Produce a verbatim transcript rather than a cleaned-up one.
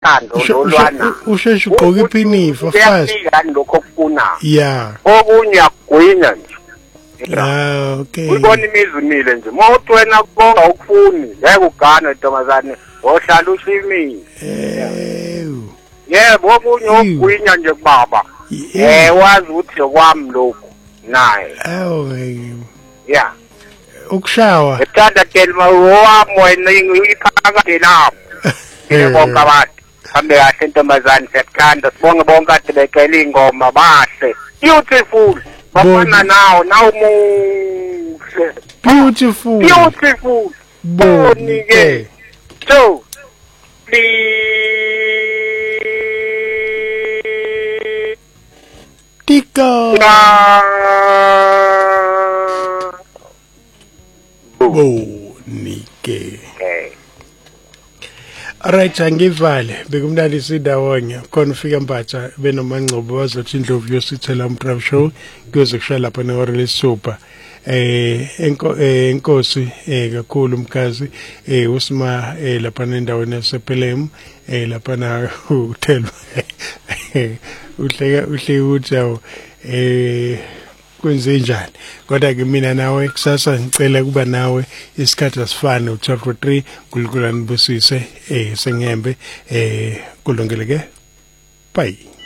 uthando lolwana usheshe ugqoka iphinifa fast uyafika lokho okufuna yeah okunye akugwina nje ah okay ubona imizimile nje mothi wena kubonga ukufuni ngeke ugane ntombazane ohlala ushimile eh yebo okunye okugwinya nje kubaba eh wazi ukuthi kwami lokho naye awu yeah ukushawa ethanda telma wami wena iphakade lapho yebo kabathi hambe kahle ntombazane siyathanda sibonge bonke kade becela ingoma bahle beautiful bafana nawo nawo muhle beautiful beautiful boni ke so Tika Bonike okay alright angivale bekumnandi sidawonye khona ufika mpatha benomangcobo wazothi indlovu yosithela umdraw show kuyoze kushaya lapha nehora lesisupa eh enkosi eh kakhulu umkazi eh usima eh lapha nendaweni yasePelem eh lapha na hotel uhleka uhleki uthi awu eh kwenze njani kodwa ke mina nawe kusasa ngicela kuba nawe isikhathi asifane u-twelve to three kuLukulani Busise eh sengembe eh kulongeleke bye.